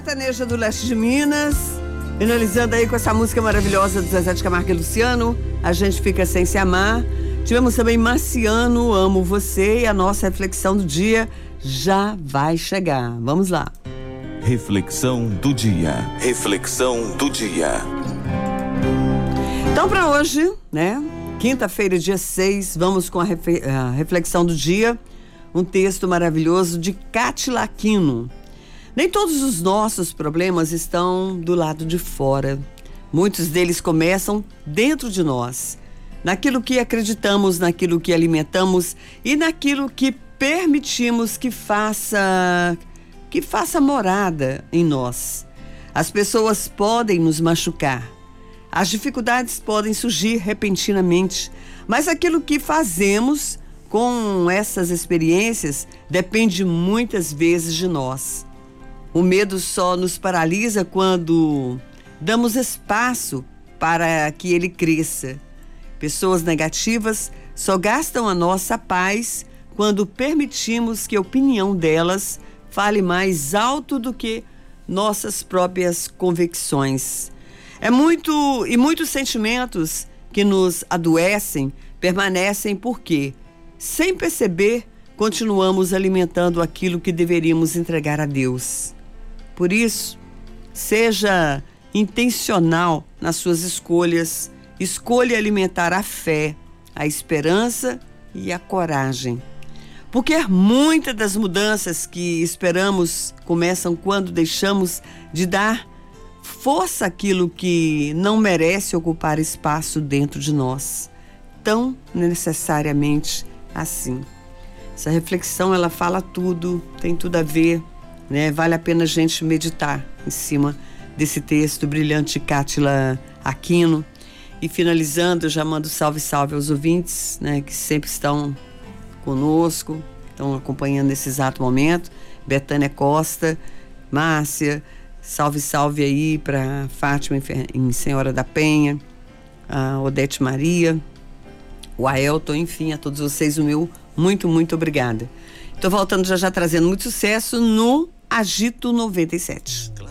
Sertaneja do Leste de Minas, finalizando aí com essa música maravilhosa do Zezé de Camargo e Luciano, A Gente Fica Sem Se Amar. Tivemos também Marciano, Amo Você, e a nossa reflexão do dia já vai chegar. Vamos lá. Reflexão do dia. Reflexão do dia. Então, para hoje, né? Quinta-feira, dia 6, vamos com a reflexão do dia. Um texto maravilhoso de Cátila Aquino. Nem todos os nossos problemas estão do lado de fora. Muitos deles começam dentro de nós. Naquilo que acreditamos, naquilo que alimentamos e naquilo que permitimos que faça morada em nós. As pessoas podem nos machucar. As dificuldades podem surgir repentinamente, mas aquilo que fazemos com essas experiências depende muitas vezes de nós. O medo só nos paralisa quando damos espaço para que ele cresça. Pessoas negativas só gastam a nossa paz quando permitimos que a opinião delas fale mais alto do que nossas próprias convicções. Muitos sentimentos que nos adoecem permanecem porque, sem perceber, continuamos alimentando aquilo que deveríamos entregar a Deus. Por isso, seja intencional nas suas escolhas. Escolha alimentar a fé, a esperança e a coragem. Porque muitas das mudanças que esperamos começam quando deixamos de dar força àquilo que não merece ocupar espaço dentro de nós. Tão necessariamente assim. Essa reflexão, ela fala tudo, tem tudo a ver, né? Vale a pena a gente meditar em cima desse texto brilhante de Cátila Aquino. E finalizando, eu já mando salve aos ouvintes, né, que sempre estão conosco, estão acompanhando nesse exato momento. Betânia Costa, Márcia, salve aí para Fátima em Senhora da Penha, a Odete Maria, o Aelton, enfim, a todos vocês o meu muito obrigada. Estou voltando já trazendo muito sucesso no Agito 97.